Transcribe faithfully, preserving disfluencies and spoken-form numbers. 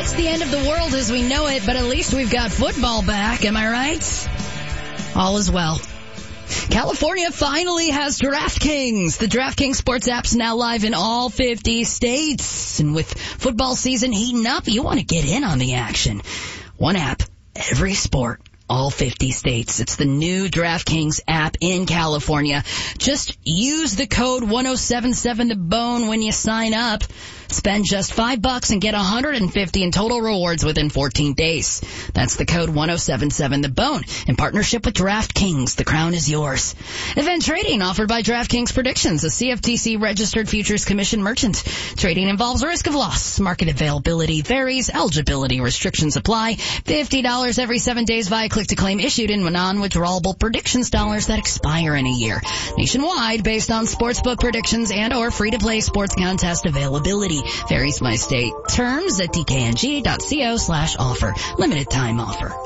It's the end of the world as we know it, but at least we've got football back, am I right? All is well. California finally has DraftKings. The DraftKings sports app's now live in all fifty states. And with football season heating up, you want to get in on the action. One app, every sport, all fifty states. It's the new DraftKings app in California. Just use the code ten seventy-seven the bone when you sign up. Spend just five bucks and get one hundred fifty in total rewards within fourteen days. That's the code ten seventy-seven the bone. In partnership with DraftKings, the crown is yours. Event trading offered by DraftKings Predictions, a C F T C registered futures commission merchant. Trading involves risk of loss. Market availability varies. Eligibility restrictions apply. fifty dollars every seven days via click to claim issued in non-withdrawable predictions dollars that expire in a year. Nationwide based on sportsbook predictions and or free-to-play sports contest availability. Varies by state. Terms at d k n g dot co slash offer. Limited time offer.